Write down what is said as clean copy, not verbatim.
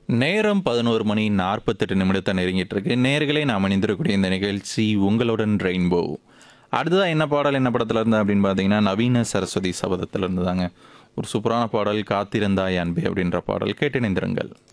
நேரம் 11:48 நெருங்கிட்டு இருக்கு. நேயர்களே நாம் இணைந்திருக்கக்கூடிய இந்த நிகழ்ச்சி உங்களுடன் ரெயின்போ. அடுத்ததா என்ன பாடல் என்ன படத்துல இருந்து அப்படின்னு பார்த்தீங்கன்னா, நவீன சரஸ்வதி சபதத்துல இருந்து தாங்க. ஒரு சூப்பரான பாடல் காத்திருந்தாய் அன்பே அப்படின்ற பாடல் கேட்டு இணைந்திருங்கள்.